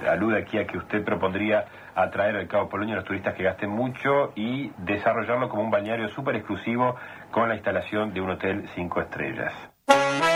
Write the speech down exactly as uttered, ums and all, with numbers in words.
alude aquí a que usted propondría atraer al Cabo Polonio a los turistas que gasten mucho y desarrollarlo como un balneario súper exclusivo con la instalación de un hotel cinco estrellas.